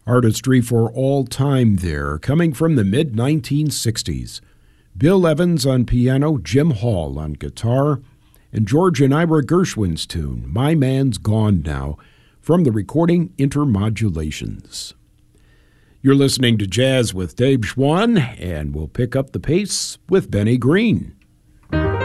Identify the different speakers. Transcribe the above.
Speaker 1: Artistry for all time there, coming from the mid-1960s. Bill Evans on piano, Jim Hall on guitar, and George and Ira Gershwin's tune, My Man's Gone Now, from the recording Intermodulations. You're listening to Jazz with Dave Schwann, and we'll pick up the pace with Benny Green.